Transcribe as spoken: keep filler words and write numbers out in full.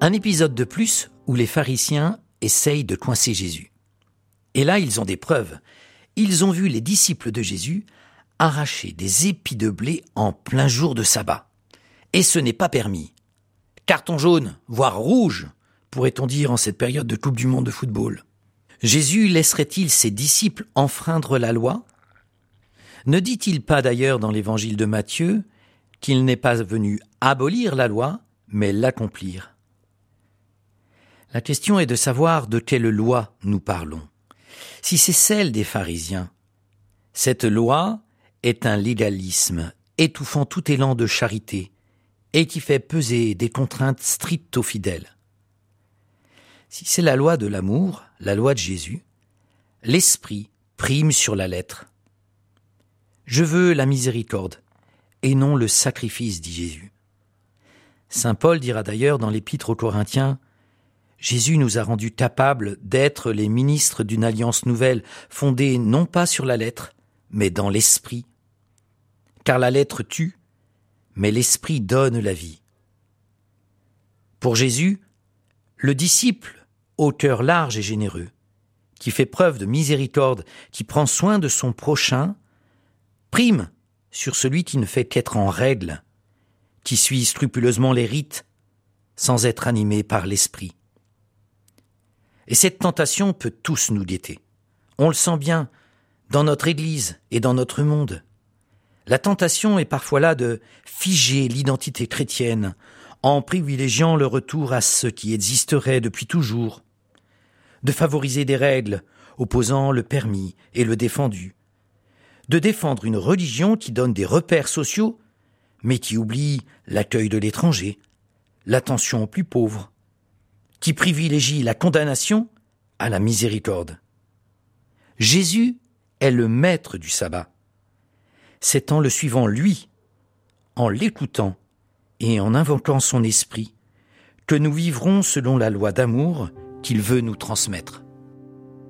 Un épisode de plus où les pharisiens essayent de coincer Jésus. Et là, ils ont des preuves. Ils ont vu les disciples de Jésus arracher des épis de blé en plein jour de sabbat. Et ce n'est pas permis. Carton jaune, voire rouge, pourrait-on dire en cette période de Coupe du Monde de football. Jésus laisserait-il ses disciples enfreindre la loi ? Ne dit-il pas d'ailleurs dans l'évangile de Matthieu qu'il n'est pas venu abolir la loi, mais l'accomplir ? La question est de savoir de quelle loi nous parlons. Si c'est celle des pharisiens, cette loi est un légalisme étouffant tout élan de charité et qui fait peser des contraintes strictes aux fidèles. Si c'est la loi de l'amour, la loi de Jésus, l'esprit prime sur la lettre. Je veux la miséricorde et non le sacrifice, dit Jésus. Saint Paul dira d'ailleurs dans l'épître aux Corinthiens: Jésus nous a rendus capables d'être les ministres d'une alliance nouvelle, fondée non pas sur la lettre, mais dans l'esprit. Car la lettre tue, mais l'esprit donne la vie. Pour Jésus, le disciple, au cœur large et généreux, qui fait preuve de miséricorde, qui prend soin de son prochain, prime sur celui qui ne fait qu'être en règle, qui suit scrupuleusement les rites, sans être animé par l'esprit. Et cette tentation peut tous nous guetter. On le sent bien dans notre Église et dans notre monde. La tentation est parfois là de figer l'identité chrétienne en privilégiant le retour à ce qui existerait depuis toujours, de favoriser des règles opposant le permis et le défendu, de défendre une religion qui donne des repères sociaux, mais qui oublie l'accueil de l'étranger, l'attention aux plus pauvres, qui privilégie la condamnation à la miséricorde. Jésus est le maître du sabbat. C'est en le suivant lui, en l'écoutant et en invoquant son esprit, que nous vivrons selon la loi d'amour qu'il veut nous transmettre.